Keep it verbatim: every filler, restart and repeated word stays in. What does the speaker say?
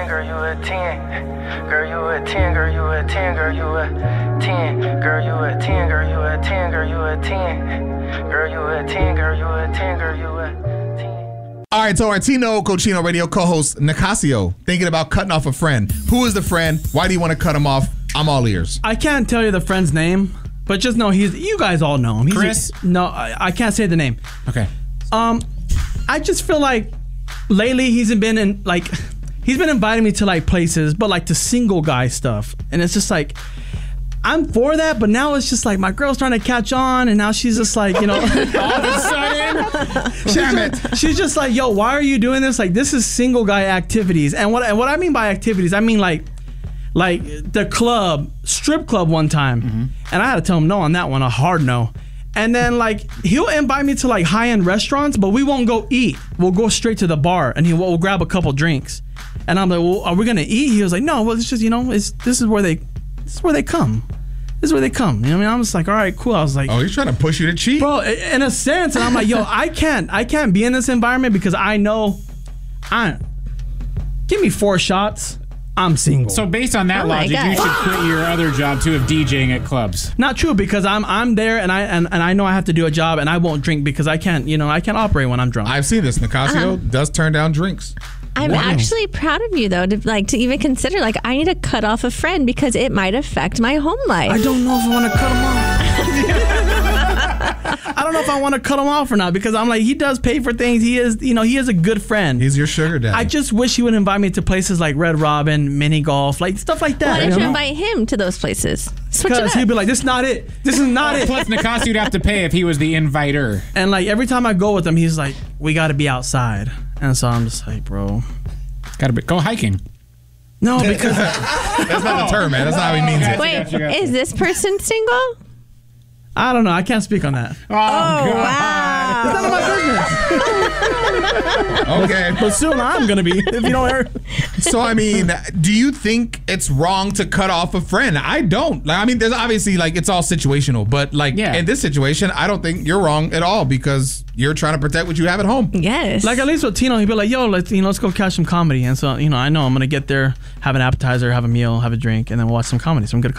girl, you a ten. Girl, you a ten, girl, you a ten, girl, you a ten. Girl, you a ten, girl, you a ten, girl, you a ten. Girl, you a ten, girl, you a ten, girl, you a ten. All right, so our Tino Cochino radio co-host Nicasio thinking about cutting off a friend. Who is the friend? Why do you want to cut him off? I'm all ears. I can't tell you the friend's name, but just know he's. You guys all know him. He's Chris? A, no, I, I can't say the name. Okay. Um, I just feel like lately he's been in like he's been inviting me to like places, but like to single guy stuff, and it's just like. I'm for that, but now it's just like my girl's trying to catch on, and now she's just like, you know, all of a sudden, damn it. She's just like, yo, why are you doing this? Like, this is single guy activities, and what and what I mean by activities, I mean like, like the club, strip club one time, mm-hmm. and I had to tell him no on that one, a hard no, and then like he'll invite me to like high end restaurants, but we won't go eat. We'll go straight to the bar, and he will we'll grab a couple drinks, and I'm like, well, are we gonna eat? He was like, no, well, it's just you know, it's this is where they. This is where they come. This is where they come. You know what I mean? I'm just like, all right, cool. I was like, oh, he's trying to push you to cheat, bro. In a sense, and I'm like, yo, I can't, I can't be in this environment because I know, I give me four shots, I'm single. So based on that Oh my logic, God. you should quit your other job too of DJing at clubs. Not true because I'm, I'm there and I and, and I know I have to do a job and I won't drink because I can't, you know, I can't operate when I'm drunk. I've seen this. Nicasio Uh-huh. does turn down drinks. I'm Wow. actually proud of you though, to like to even consider like I need to cut off a friend because it might affect my home life. I don't know if I want to cut him off. I don't know if I want to cut him off or not because I'm like he does pay for things. He is, you know, he is a good friend. He's your sugar daddy. I just wish he would invite me to places like Red Robin, mini golf, like stuff like that. Why don't you you know? invite him to those places? Switch it Because up. he'd be like, this is not it. This is not it. Plus, Nicasio would have to pay if he was the inviter. And like every time I go with him, he's like, we got to be outside. And so I'm just like, bro. Gotta be, go hiking. No, because That's not the term, man. That's not how he means it. Wait, Gotcha, gotcha. is this person single? I don't know. I can't speak on that. Oh, Oh, God. It's none of my business. Okay. But soon I'm going to be, if you don't hear. So, I mean, do you think it's wrong to cut off a friend? I don't. Like, I mean, there's obviously, like, it's all situational. But, like, Yeah. in this situation, I don't think you're wrong at all because you're trying to protect what you have at home. Yes. Like at least with Tino, he'd be like, yo, let's, you know, let's go catch some comedy. And so, you know, I know I'm going to get there, have an appetizer, have a meal, have a drink, and then watch some comedy. So I'm going to